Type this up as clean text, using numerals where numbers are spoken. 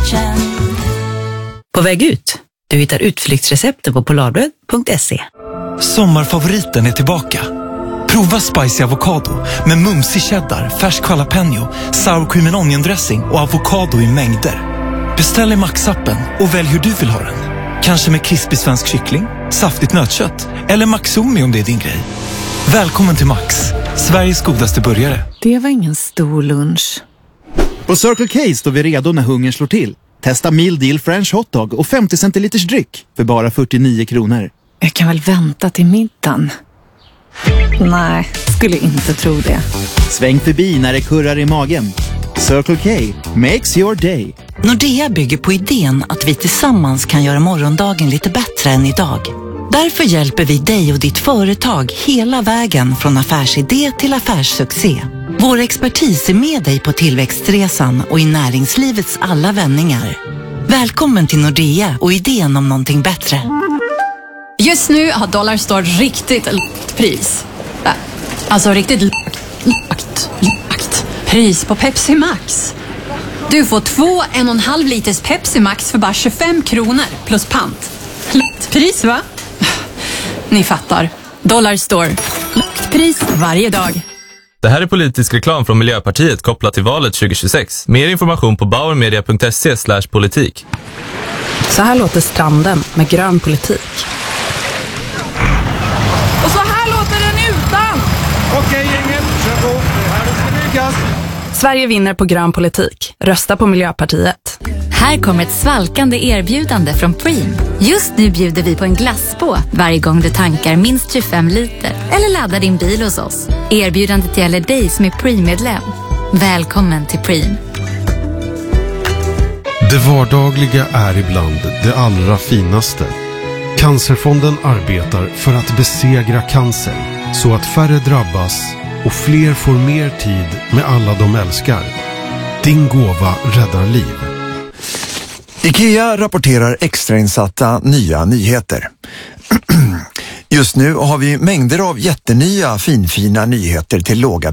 Kitchen. På väg ut. Du hittar utflyktsrecepter på polarbröd.se. Sommarfavoriten är tillbaka. Prova spicy avokado med mumsig cheddar, färsk jalapeno, sour cream and onion dressing och avokado i mängder. Beställ i Max-appen och välj hur du vill ha den. Kanske med krispig svensk kyckling, saftigt nötkött eller Maxomi om det är din grej. Välkommen till Max, Sveriges godaste burgare. Det var ingen stor lunch. På Circle K står vi redo när hungern slår till. Testa Meal Deal French Hotdog och 50 centiliters dryck för bara 49 kronor. Jag kan väl vänta till middagen. Nej, skulle inte tro det. Sväng förbi när det kurrar i magen. Circle K makes your day. Nordea bygger på idén att vi tillsammans kan göra morgondagen lite bättre än idag. Därför hjälper vi dig och ditt företag hela vägen från affärsidé till affärssuccé. Vår expertis är med dig på tillväxtresan och i näringslivets alla vändningar. Välkommen till Nordea och idén om någonting bättre. Just nu har Dollarstore riktigt lågt pris. Alltså riktigt lågt pris på Pepsi Max. Du får 1,5 liters Pepsi Max för bara 25 kronor plus pant. Lågt pris, va? Ni fattar. Dollarstore. Lågt pris varje dag. Det här är politisk reklam från Miljöpartiet kopplat till valet 2026. Mer information på bauermedia.se/politik. Så här låter stranden med grön politik. Och så här låter den utan! Okej, gänget, kör på. Det här ska lyckas. Sverige vinner på grön politik. Rösta på Miljöpartiet. Här kommer ett svalkande erbjudande från Preem. Just nu bjuder vi på en glasspå varje gång du tankar minst 25 liter eller laddar din bil hos oss. Erbjudandet gäller dig som är Preem-medlem. Välkommen till Preem. Det vardagliga är ibland det allra finaste. Cancerfonden arbetar för att besegra cancer så att färre drabbas och fler får mer tid med alla de älskar. Din gåva räddar liv. IKEA rapporterar extrainsatta nya nyheter. Just nu har vi mängder av jättenya finfina nyheter till låga